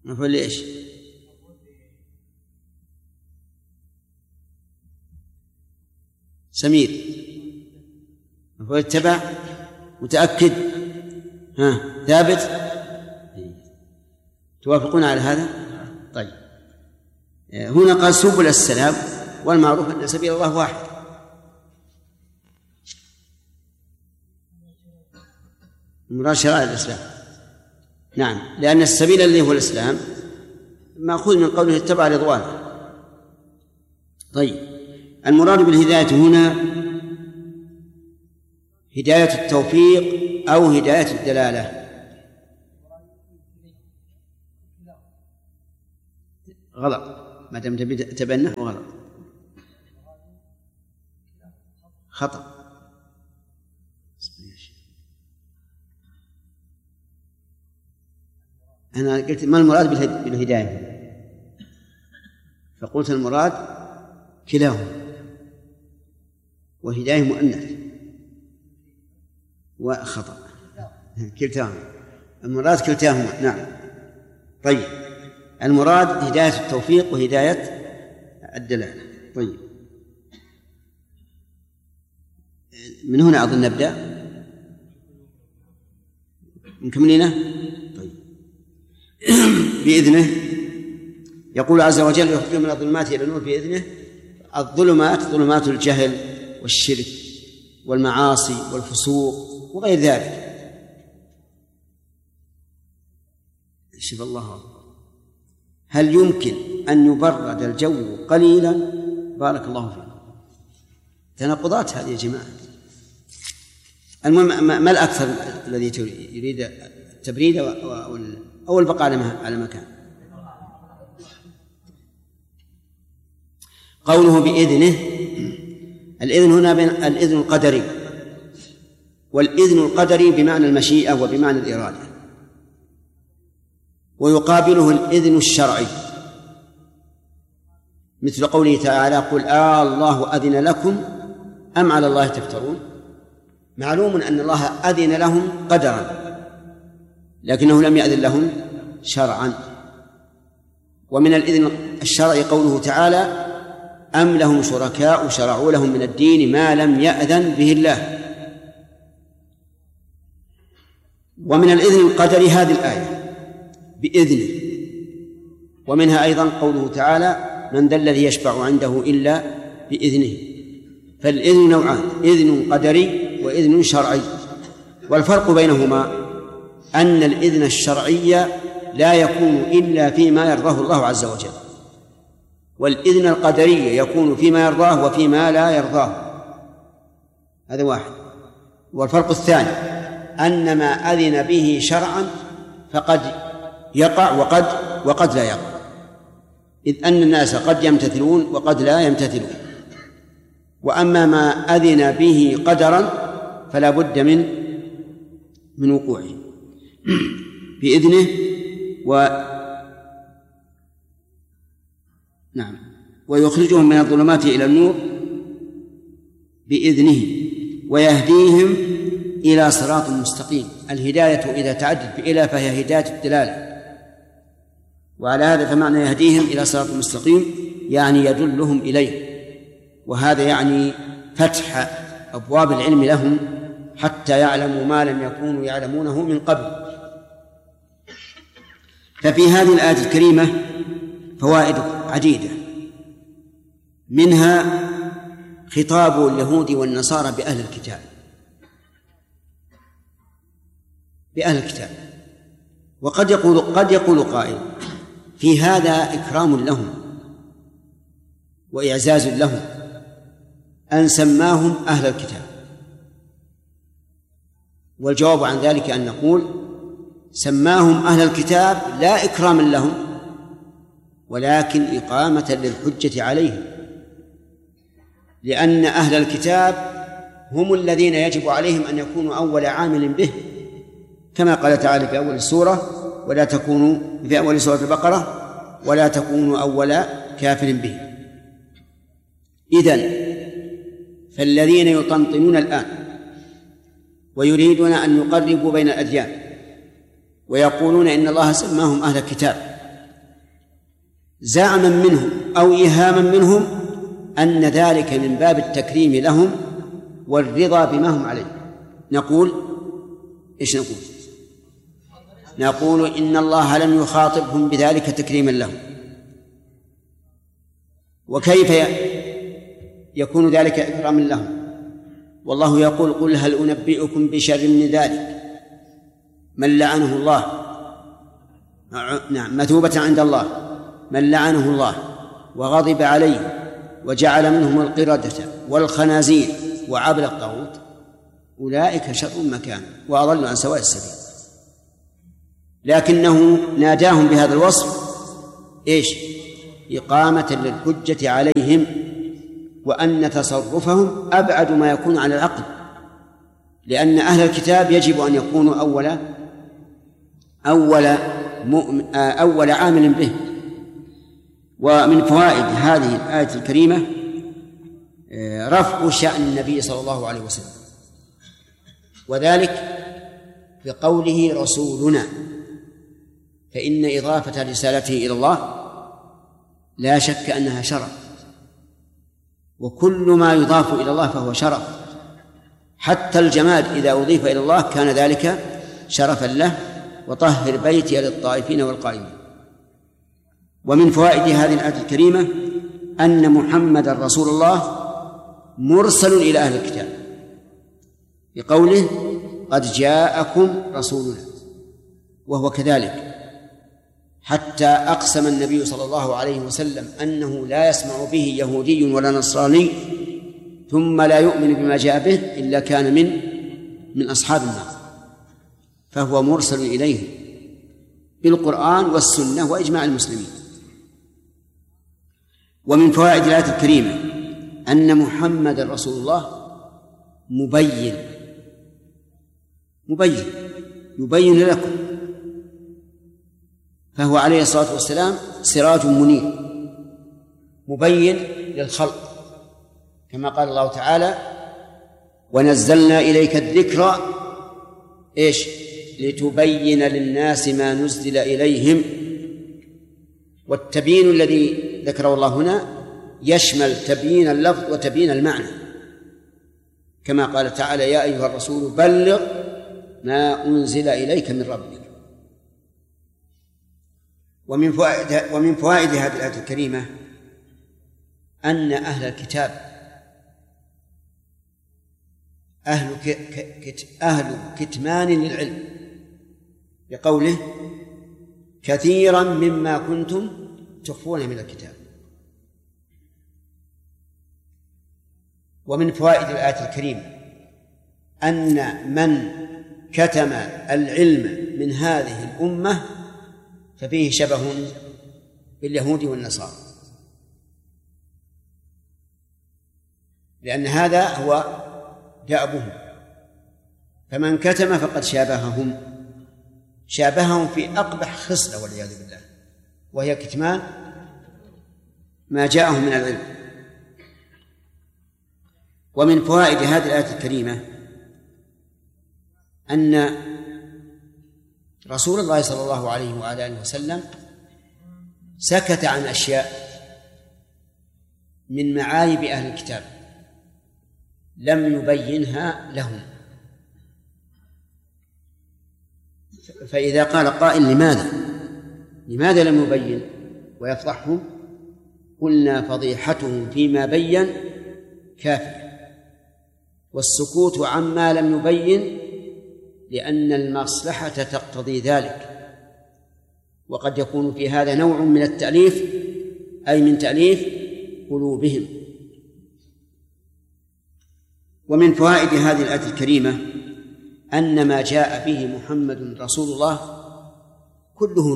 مفعول لإيش؟ سمير مفعول اتبع. متأكد؟ ثابت؟ توافقون على هذا؟ طيب. هنا قال سبل السلام، والمعروف أن سبيل الله واحد. المراد شرائع الإسلام. نعم، لأن السبيل الذي هو الإسلام مأخوذ من قوله اتبع رضوانه. طيب، المراد بالهداية هنا هداية التوفيق أو هداية الدلالة؟ غلط، ما دام تبنه غلط، خطأ. أنا قلت ما المراد بالهداية، فقلت المراد كلاهما، وهداية مؤنث، وخطأ كلتاهما، المراد كلتاهما. نعم. طيب، المراد هداية التوفيق وهداية الدلالة. طيب، من هنا أظن نبدأ مكملينه. طيب، بإذنه يقول عز وجل يخرج من الظلمات إلى النور بإذنه. الظلمات ظلمات الجهل والشرك والمعاصي والفسوق وغير ذلك. شوف الله، هل يمكن أن يبرد الجو قليلا؟ بارك الله فيك. تناقضات هذه يا جماعة. المهم، ما الأكثر الذي يريد التبريد أو البقاء على مكان؟ قوله بإذنه، الإذن هنا بين الإذن القدري والإذن القدري بمعنى المشيئة وبمعنى الإرادة، ويقابله الإذن الشرعي، مثل قوله تعالى قل الله أذن لكم أم على الله تفترون. معلوم أن الله أذن لهم قدرا، لكنه لم يأذن لهم شرعا. ومن الإذن الشرعي قوله تعالى أم لهم شركاء شرعوا لهم من الدين ما لم يأذن به الله. ومن الإذن القدري هذه الآية بإذنه، ومنها أيضا قوله تعالى من ذا الذي يشفع عنده إلا بإذنه. فالإذن نوعان، إذن قدري وإذن شرعي، والفرق بينهما أن الإذن الشرعي لا يكون إلا فيما يرضاه الله عز وجل، والإذن القدري يكون فيما يرضاه وفيما لا يرضاه. هذا واحد. والفرق الثاني أن ما أذن به شرعا فقد يقع وقد لا يقع، إذ أن الناس قد يمتثلون وقد لا يمتثلون. وأما ما أذن به قدرا فلا بد من وقوعه بإذنه. نعم، ويخرجهم من الظلمات إلى النور بإذنه ويهديهم إلى صراط مستقيم. الهداية إذا تعدت بإلى فهي هداية الدلالة، وعلى هذا فمعنى يهديهم إلى صراط مستقيم يعني يدلهم إليه، وهذا يعني فتح أبواب العلم لهم حتى يعلموا ما لم يكونوا يعلمونه من قبل. ففي هذه الآية الكريمة فوائد عديدة، منها خطاب اليهود والنصارى بأهل الكتاب. وقد يقول قائل في هذا إكرام لهم وإعزاز لهم أن سماهم أهل الكتاب. والجواب عن ذلك أن نقول سماهم أهل الكتاب لا إكراما لهم، ولكن إقامة للحجة عليهم، لأن أهل الكتاب هم الذين يجب عليهم أن يكونوا أول عامل به، كما قال تعالى في أول السورة ولا تكونوا في أول سورة البقرة ولا تكونوا أول كافر به. إذن فالذين يطنطنون الآن ويريدون أن يقربوا بين الأديان ويقولون إن الله سماهم أهل الكتاب زعما منهم أو إيهاما منهم أن ذلك من باب التكريم لهم والرضا بما هم عليه، نقول إيش نقول؟ نقول إن الله لم يخاطبهم بذلك تكريما لهم. وكيف يكون ذلك إكراما لهم؟ والله يقول: قل هل أنبئكم بشر من ذلك من لعنه الله، نعم، مثوبة عند الله، من لعنه الله وغضب عليه وجعل منهم القردة والخنازير وعبد الطاغوت أولئك شر مكان وأضل عن سواء السبيل. لكنه ناداهم بهذا الوصف إيش؟ إقامة للحجة عليهم، وأن تصرفهم أبعد ما يكون عن العقل، لأن أهل الكتاب يجب أن يكونوا أول عامل به. ومن فوائد هذه الآية الكريمة رفع شأن النبي صلى الله عليه وسلم، وذلك بقوله رسولنا، فإن إضافة رسالته إلى الله لا شك أنها شرف، وكل ما يضاف إلى الله فهو شرف، حتى الجماد إذا أضيف إلى الله كان ذلك شرفا له. وطهر بيتي للطائفين والقائمين. ومن فوائد هذه الآية الكريمة أن محمدا رسول الله مرسل إلى أهل الكتاب، بقوله: قد جاءكم رسولنا، وهو كذلك، حتى أقسم النبي صلى الله عليه وسلم أنه لا يسمع به يهودي ولا نصراني ثم لا يؤمن بما جاء به إلا كان من أصحاب النار، فهو مرسل إليه بالقرآن والسنة وإجماع المسلمين. ومن فوائد الآية الكريمة أن محمد رسول الله يبين لكم، فهو عليه الصلاة والسلام سراج منير مبين للخلق، كما قال الله تعالى: ونزلنا إليك الذكر إيش؟ لتبين للناس ما نزل إليهم. والتبيين الذي ذكره الله هنا يشمل تبيين اللفظ وتبيين المعنى، كما قال تعالى: يا أيها الرسول بلغ ما أنزل إليك من ربك. ومن فوائد هذه الآية الكريمة أن أهل الكتاب أهل كتمان للعلم، بقوله: كثيرا مما كنتم تخفون من الكتاب. ومن فوائد الآية الكريمة أن من كتم العلم من هذه الأمة ففيه شبه باليهود والنصارى، لأن هذا هو دأبهم، فمن كتم فقد شابههم في أقبح خصلة والعياذ بالله، وهي كتمان ما جاءهم من العلم. ومن فوائد هذه الآية الكريمة أن رسول الله صلى الله عليه وآله وسلم سكت عن أشياء من معايب أهل الكتاب لم يبينها لهم. فإذا قال قائل: لماذا لم يبين ويفضحهم؟ قلنا: فضيحتهم فيما بين كافية، والسكوت عما لم يبين لأن المصلحة تقتضي ذلك، وقد يكون في هذا نوع من التأليف، أي من تأليف قلوبهم. ومن فوائد هذه الآية الكريمة أن ما جاء به محمد رسول الله كله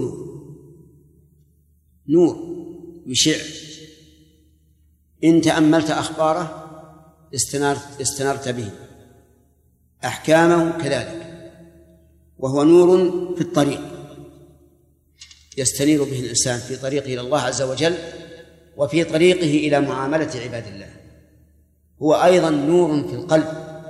نور يشع، إن تأملت أخباره استنرت به، أحكامه كذلك، وهو نور في الطريق يستنير به الإنسان في طريقه إلى الله عز وجل وفي طريقه إلى معاملة عباد الله. هو أيضا نور في القلب،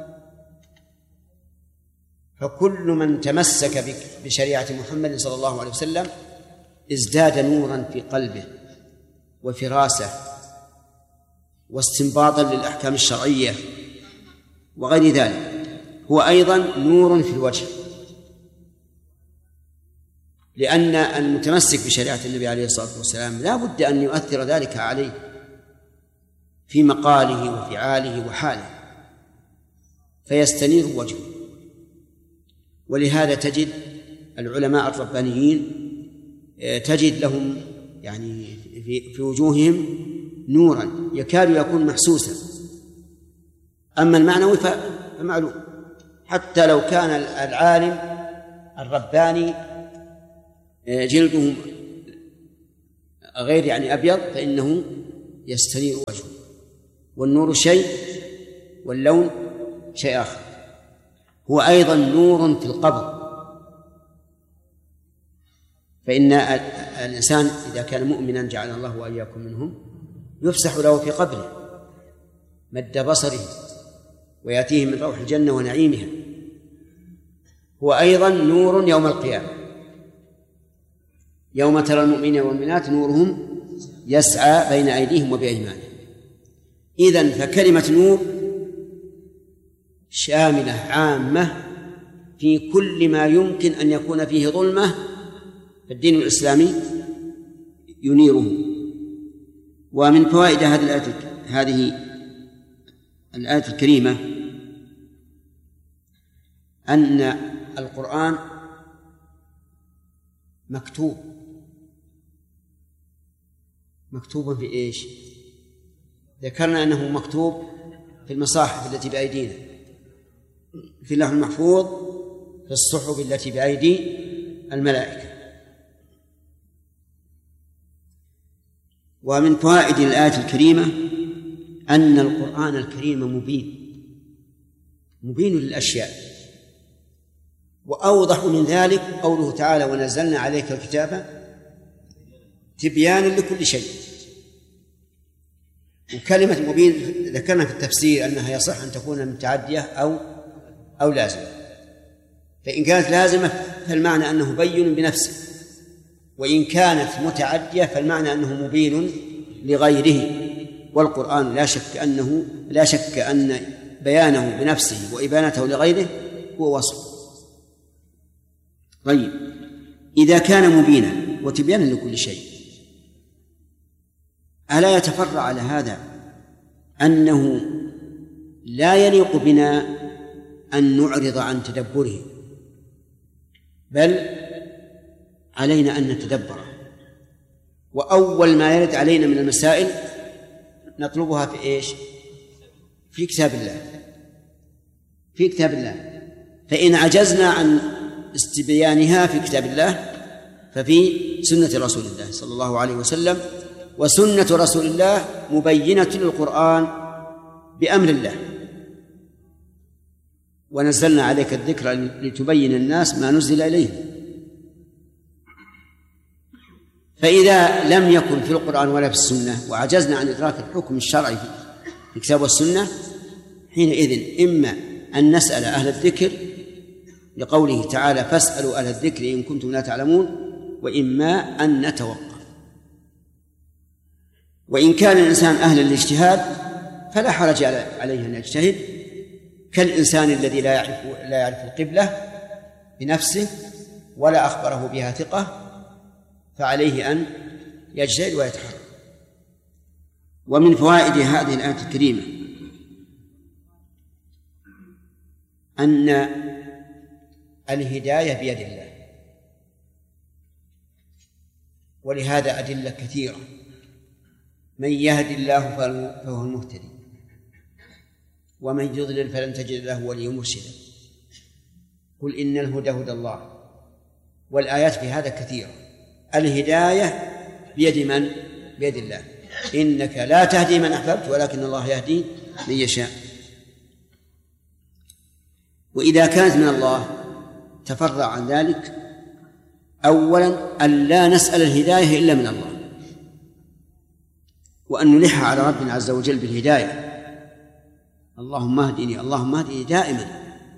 فكل من تمسك بشريعة محمد صلى الله عليه وسلم ازداد نورا في قلبه وفراسة واستنباطا للأحكام الشرعية وغير ذلك، هو أيضا نور في الوجه، لأن المتمسك بشريعة النبي عليه الصلاة والسلام لا بد أن يؤثر ذلك عليه في مقاله وفعاله وحاله فيستنير وجهه. ولهذا تجد العلماء الربانيين تجد لهم يعني في وجوههم نورا يكاد يكون محسوسا. أما المعنوي فمعلوم، حتى لو كان العالم الرباني جلده غير يعني أبيض فإنه يستنير وجهه، والنور شيء واللون شيء آخر. هو أيضا نور في القبر، فإن الإنسان إذا كان مؤمنا جعل الله وإياكم منهم يفسح له في قبره مد بصره ويأتيه من روح الجنة ونعيمها. هو أيضا نور يوم القيامة، يوم ترى المؤمنين والمؤمنات نورهم يسعى بين أيديهم وبأيمانهم. إذن فكلمة نور شاملة عامة في كل ما يمكن أن يكون فيه ظلمة، فالدين الإسلامي ينيره. ومن فوائد هذه الآية الكريمة أن القرآن مكتوب في إيش؟ ذكرنا أنه مكتوب في المصاحف التي بأيدينا، في اللوح المحفوظ، في الصحف التي بأيدي الملائكة. ومن فوائد الآية الكريمة أن القرآن الكريم مبين للأشياء، وأوضح من ذلك قوله تعالى: ونزلنا عليك الكتاب تبيانا لكل شيء. وكلمة مبين ذكرنا في التفسير أنها يصح أن تكون متعدية أو لازمة، فإن كانت لازمة فالمعنى أنه بين بنفسه، وإن كانت متعدية فالمعنى أنه مبين لغيره. والقرآن لا شك أن بيانه بنفسه وإبانته لغيره هو وصف. طيب، إذا كان مبينا وتبيانا لكل شيء، ألا يتفرع على هذا أنه لا يليق بنا أن نعرض عن تدبره، بل علينا أن نتدبره. وأول ما يرد علينا من المسائل نطلبها في إيش؟ في كتاب الله. فإن عجزنا عن استبيانها في كتاب الله ففي سنة رسول الله صلى الله عليه وسلم. وسنة رسول الله مبينة للقرآن بأمر الله: ونزلنا عليك الذكر لتبين الناس ما نزل إليهم. فإذا لم يكن في القرآن ولا في السنة وعجزنا عن إدراك الحكم الشرعي في الكتاب والسنة، حينئذ إما أن نسأل أهل الذكر لقوله تعالى: فاسألوا أهل الذكر إن كنتم لا تعلمون، وإما أن نتوقف. وإن كان الإنسان أهلا للاجتهاد فلا حرج عليه أن يجتهد، كالإنسان الذي لا يعرف القبلة بنفسه ولا أخبره بها ثقة، فعليه أن يجتهد ويتحرك. ومن فوائد هذه الآية الكريمة أن الهداية بيد الله، ولهذا أدلة كثيرة: من يهد الله فهو المهتدي، ومن يضلل فلن تجد له وليا مرشدا، قل إن الهدى هدى الله. والآيات في هذا كثيرة. الهداية بيد من؟ بيد الله. إنك لا تهدي من أحببت ولكن الله يهدي من يشاء. وإذا كانت من الله تفرع عن ذلك أولا أن لا نسأل الهداية إلا من الله، وأن نلح على ربنا عز وجل بالهداية: اللهم اهدني اللهم اهدني دائما.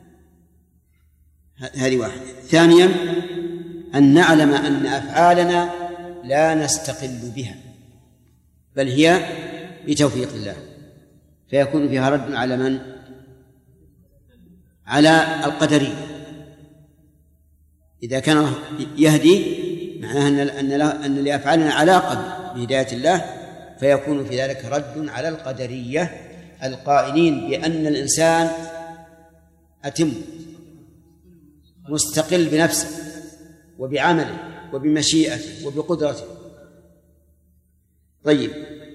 هذه واحدة. ثانيا أن نعلم أن أفعالنا لا نستقل بها، بل هي بتوفيق الله، فيكون فيها رد على من؟ على القدرية. إذا كان يهدي معناها أن لأفعالنا علاقة بهداية الله، فيكون في ذلك رد على القدرية القائلين بأن الإنسان أتم مستقل بنفسه وبعمله وبمشيئته وبقدرته. طيب،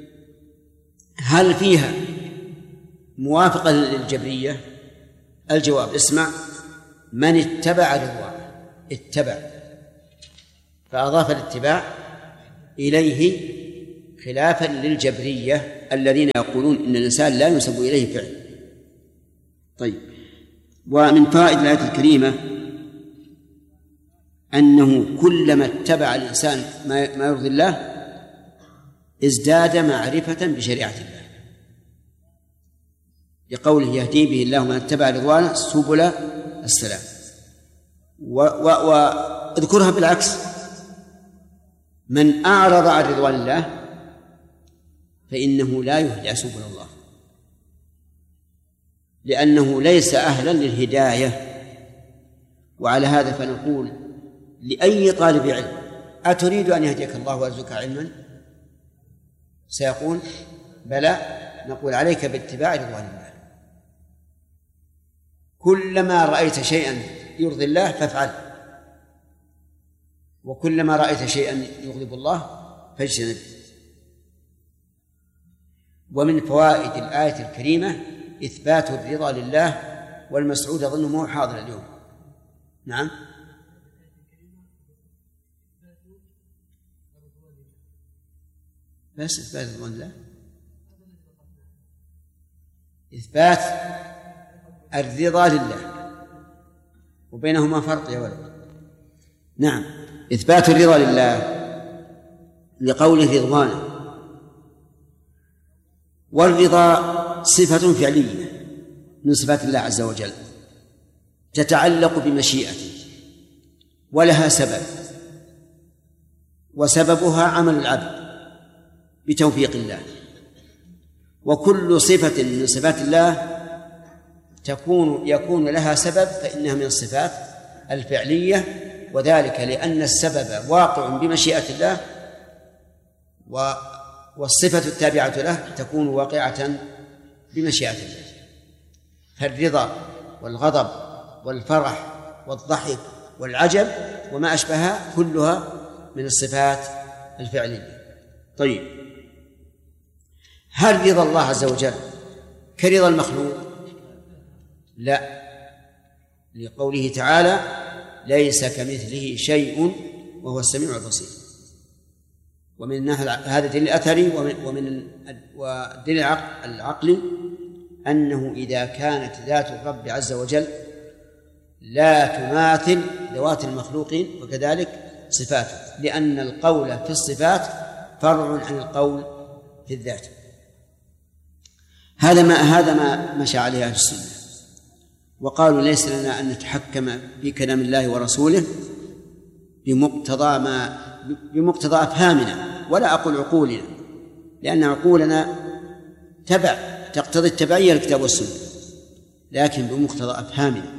هل فيها موافقة للجبرية؟ الجواب اسمع: من اتبع رضوانه، اتبع، فأضاف الاتباع إليه خلافا للجبرية الذين يقولون إن الإنسان لا ينسب إليه فعل. طيب، ومن فوائد الآية الكريمة أنه كلما اتبع الإنسان ما يرضي الله ازداد معرفة بشريعة الله، لقوله يهدي به الله من اتبع رضوانه سبل السلام. واذكرها بالعكس: من أعرض عن رضوان الله فإنه لا يهدى سبل الله، لأنه ليس أهلا للهداية. وعلى هذا فنقول لأي طالب علم: أتريد أن يهديك الله ويرزقك علما؟ سيقول: بلى. نقول: عليك باتباع رضوان الله، كلما رأيت شيئا يرضي الله فافعله، وكلما رأيت شيئا يغضب الله فاجتنبه. ومن فوائد الآية الكريمة إثبات الرضا لله، والمسعود أظنه مو حاضر اليوم. نعم، بس إثبات رضوان الله، إثبات الرضا لله، وبينهما فرق يا ولد. نعم، إثبات الرضا لله لقوله رضوانه. والرضا صفة فعلية من صفات الله عز وجل تتعلق بمشيئته، ولها سبب، وسببها عمل العبد بتوفيق الله. وكل صفة من صفات الله يكون لها سبب فإنها من الصفات الفعلية، وذلك لأن السبب واقع بمشيئة الله، والصفة التابعة له تكون واقعة بمشيئة الله. فالرضا والغضب والفرح والضحك والعجب وما أشبهها كلها من الصفات الفعلية. طيب، هل رضا الله عز وجل كرضا المخلوق؟ لا، لقوله تعالى: ليس كمثله شيء وهو السميع البصير. ومن هذا الدليل الأثري ومن والدليل العقلي أنه إذا كانت ذات الرب عز وجل لا تماثل ذوات المخلوقين وكذلك صفاته، لأن القول في الصفات فرع عن القول في الذات. هذا ما مشى عليه أهل السنة، وقالوا ليس لنا أن نتحكم في كلام الله ورسوله بمقتضى أفهامنا، ولا أقول عقولنا، لأن عقولنا تقتضي التبعية للكتاب والسنة، لكن بمقتضى أفهامنا.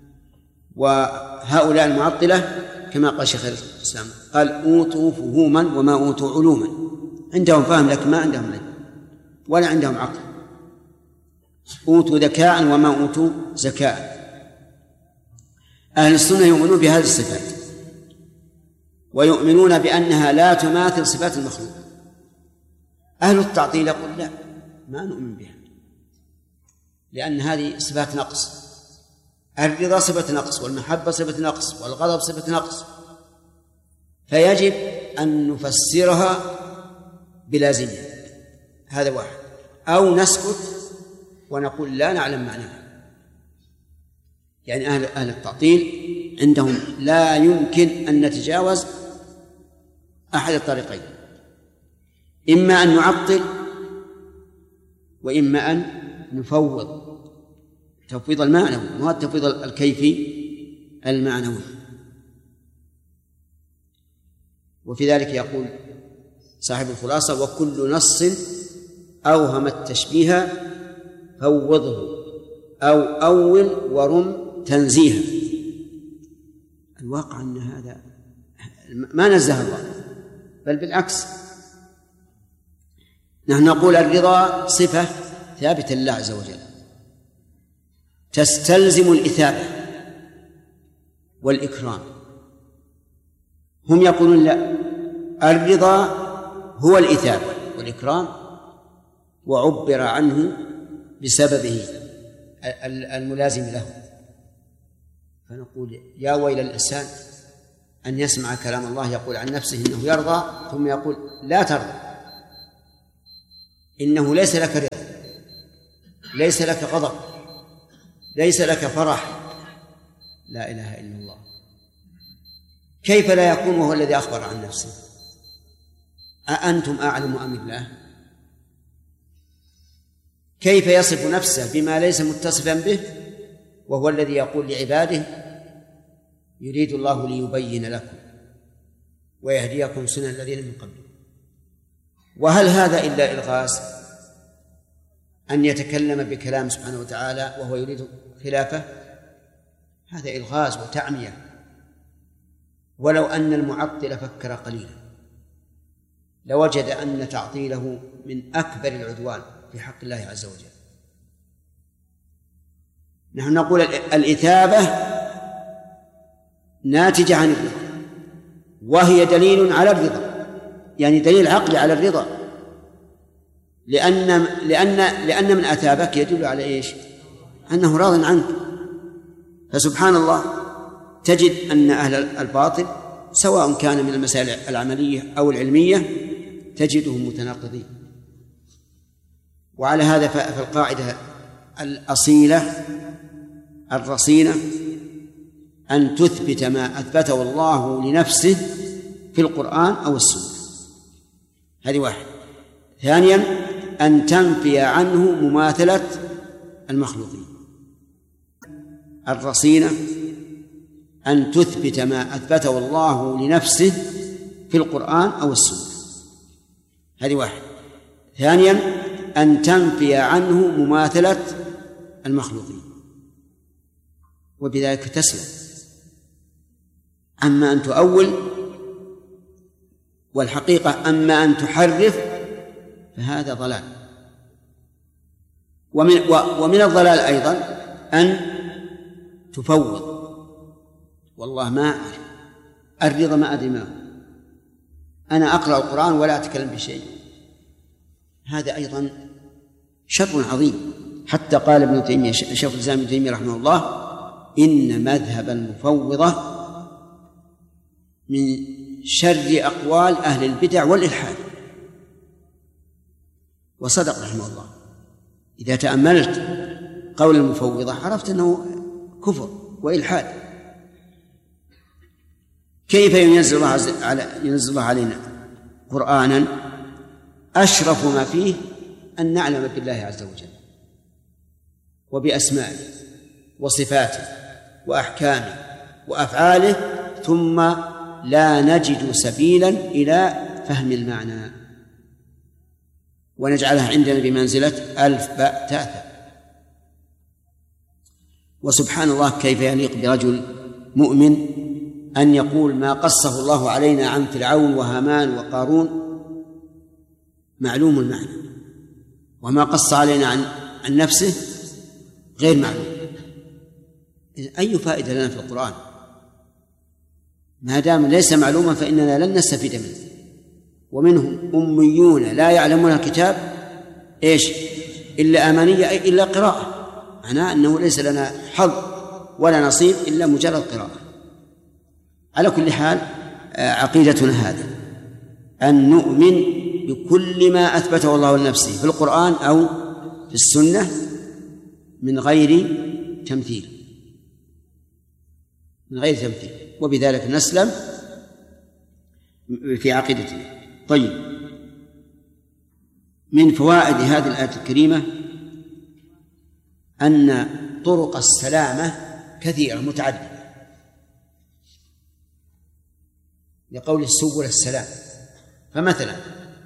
وهؤلاء المعطلة كما قال شيخ الإسلام قال: أوتوا فهوما وما أوتوا علوما. عندهم فهم لكن ما عندهم علم ولا عندهم عقل. أوتوا ذكاء وما أوتوا زكاء. أهل السنة يؤمنون بهذه الصفات، ويؤمنون بأنها لا تماثل صفات المخلوق. أهل التعطيل يقول: لا، ما نؤمن بها، لأن هذه صفات نقص. الرضا صفة نقص، والمحبة صفة نقص، والغضب صفة نقص، فيجب أن نفسرها بلازمها. هذا واحد، أو نسكت ونقول لا نعلم معناها. يعني أهل التعطيل عندهم لا يمكن أن نتجاوز أحد الطريقين: إما أن نعطل، وإما أن نفوض تفويض المعنوي، وهذا التفويض الكيفي المعنوي. وفي ذلك يقول صاحب الخلاصة: وكل نص أوهم التشبيه فوضه أو أول ورم تنزيها. الواقع أن هذا ما نزه الله، بل بالعكس، نحن نقول الرضا صفة ثابتة لله عز وجل تستلزم الإثابة والإكرام. هم يقولون لا، الرضا هو الإثابة والإكرام، وعبر عنه بسببه الملازم له. فنقول يا ويل الإنسان أن يسمع كلام الله يقول عن نفسه إنه يرضى، ثم يقول لا ترضى، إنه ليس لك رضا، ليس لك غضب، ليس لك فرح. لا إله إلا الله. كيف لا يكون وهو الذي أخبر عن نفسه؟ أأنتم أعلم أم الله؟ كيف يصف نفسه بما ليس متصفا به وهو الذي يقول لعباده: يريد الله ليبين لكم ويهديكم سنن الذين من قبلكم؟ وهل هذا إلا إلغاز أن يتكلم بكلام سبحانه وتعالى وهو يريد خلافه؟ هذا إلغاز وتعمية. ولو أن المعطل فكر قليلا لوجد أن تعطيله من أكبر العدوان في حق الله عز وجل. نحن نقول الإثابة ناتجة عن الرضا، وهي دليل على الرضا، يعني دليل عقلي على الرضا، لأن من أثابك يدل على إيش؟ أنه راض عنك. فسبحان الله، تجد أن أهل الباطل سواء كان من المسائل العملية أو العلمية تجدهم متناقضين. وعلى هذا فالقاعدة الأصيلة الرصينة أن تثبت ما أثبته الله لنفسه في القرآن أو السنة، هذه واحد. ثانيا أن تنفي عنه مماثلة المخلوقين. الرصينة أن تثبت ما أثبته الله لنفسه في القرآن أو السنة، هذه واحد. ثانيا أن تنفي عنه مماثلة المخلوقين، وبذلك تسلم. أما أن تؤول، والحقيقة أما أن تحرف، فهذا ضلال. ومن الضلال أيضا أن تفوض. والله ما أعرف الرضا، ما أدري ما هو، أنا أقرأ القرآن ولا أتكلم بشيء. هذا أيضا شر عظيم. حتى قال ابن تيمية، شيخ الإسلام ابن تيمية رحمه الله: إن مذهب المفوضة من شر أقوال أهل البدع والإلحاد. وصدق رحمه الله. إذا تأملت قول المفوضة عرفت أنه كفر وإلحاد. كيف ينزل الله علينا قرآنا أشرف ما فيه أن نعلم بالله عز وجل وبأسمائه وصفاته وأحكامه وأفعاله، ثم لا نجد سبيلا إلى فهم المعنى، ونجعلها عندنا بمنزلة ألف باء تاء. وسبحان الله، كيف يليق برجل مؤمن أن يقول ما قصه الله علينا عن فرعون وهامان وقارون معلوم المعنى، وما قص علينا عن نفسه غير معلوم. أي فائدة لنا في القرآن ما دام ليس معلوما؟ فإننا لن نستفيد منه. ومنهم أميون لا يعلمون الكتاب إيش إلا أمانية، أي إلا قراءة، معناه أنه ليس لنا حظ ولا نصيب إلا مجرد قراءة. على كل حال، عقيدتنا هذه أن نؤمن بكل ما أثبته الله لنفسه في القرآن أو في السنة من غير تمثيل، وبذلك نسلم في عقيدتنا. طيب، من فوائد هذه الآية الكريمة أن طرق السلامة كثيرة متعددة، لقول سبل السلام. فمثلا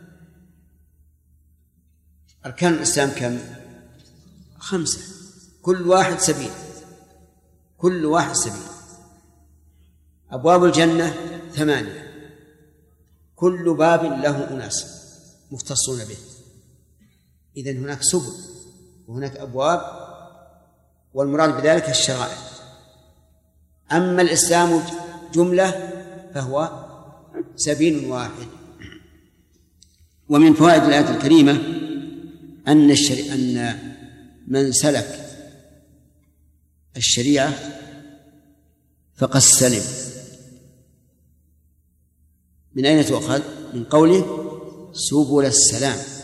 أركان الإسلام كم؟ 5، كل واحد سبيل، كل واحد سبيل. أبواب الجنة 8، كل باب له أناس مختصون به. إذن هناك سبل وهناك أبواب، والمراد بذلك الشرائع. أما الإسلام جملة فهو سبيل واحد. ومن فوائد الآية الكريمة أن من سلك الشريعة فقد سلم. من أين تؤخذ؟ من قوله سبل السلام،